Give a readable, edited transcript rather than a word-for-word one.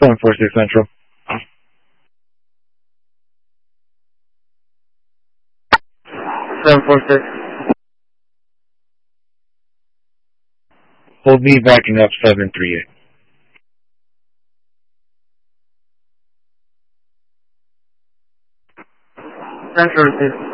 746 Central. 746. Hold me backing up 738. Central.